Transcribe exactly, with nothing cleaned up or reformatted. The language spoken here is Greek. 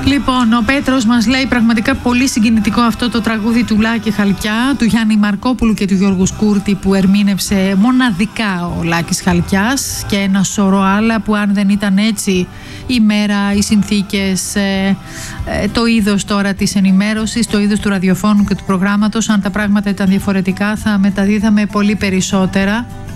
Λοιπόν, ο Πέτρος μας λέει πραγματικά πολύ συγκινητικό αυτό το τραγούδι του Λάκη Χαλκιά, του Γιάννη Μαρκόπουλου και του Γιώργου Σκούρτη, που ερμήνευσε μοναδικά ο Λάκης Χαλκιάς, και ένα σωρό άλλα που αν δεν ήταν έτσι η μέρα, οι συνθήκες, ε, ε, το είδος τώρα της ενημέρωσης, το είδος του ραδιοφώνου και του προγράμματος, αν τα πράγματα ήταν διαφορετικά θα μεταδίδαμε πολύ περισσότερα.